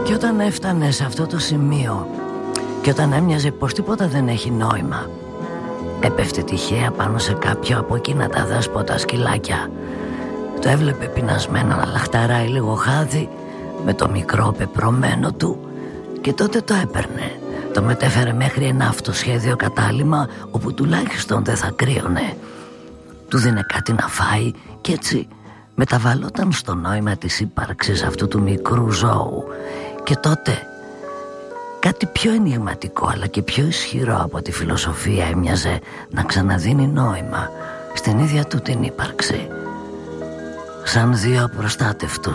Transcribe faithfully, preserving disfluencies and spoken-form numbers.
Και όταν έφτανε σε αυτό το σημείο και όταν έμοιαζε πως τίποτα δεν έχει νόημα, έπεφτε τυχαία πάνω σε κάποιο από εκείνα τα δέσποτα σκυλάκια. Το έβλεπε πεινασμένα να λαχταράει λίγο χάδι με το μικρό πεπρωμένο του και τότε το έπαιρνε. Το μετέφερε μέχρι ένα αυτοσχέδιο κατάλημα όπου τουλάχιστον δεν θα κρύωνε. Του δίνε κάτι να φάει και έτσι μεταβαλόταν στο νόημα της ύπαρξης αυτού του μικρού ζώου. Και τότε κάτι πιο ενιγματικό αλλά και πιο ισχυρό από τη φιλοσοφία έμοιαζε να ξαναδίνει νόημα στην ίδια του την ύπαρξη. Σαν δύο απροστάτευτους